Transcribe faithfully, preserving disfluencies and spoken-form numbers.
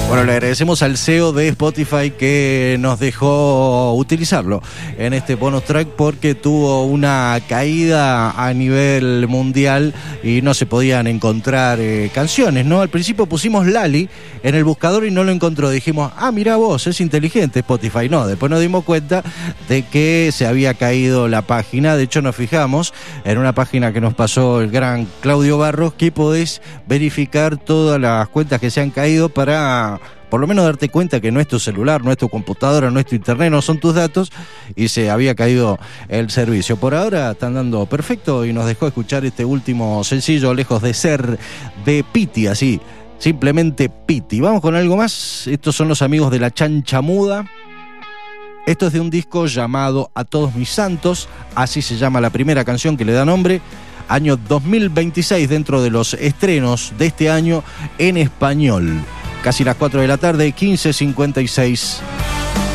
Bueno, le agradecemos al C E O de Spotify que nos dejó utilizarlo en este bonus track porque tuvo una caída a nivel mundial y no se podían encontrar eh, canciones, ¿no? Al principio pusimos Lali en el buscador y no lo encontró. Dijimos, ah, mira vos, es inteligente Spotify. No, después nos dimos cuenta de que se había caído la página. De hecho, nos fijamos en una página que nos pasó el gran Claudio Barros que podés verificar todas las cuentas que se han caído para por lo menos darte cuenta que no es tu celular, no es tu computadora, no es tu internet, no son tus datos y se había caído el servicio. Por ahora está andando perfecto y nos dejó escuchar este último sencillo, Lejos de Ser, de Piti, así, simplemente Piti. Vamos con algo más. Estos son los amigos de La Chancha Muda. Esto es de un disco llamado A Todos Mis Santos, así se llama la primera canción que le da nombre. Año dos mil veintiséis, dentro de los estrenos de este año en español. Casi las cuatro de la tarde, quince cincuenta y seis.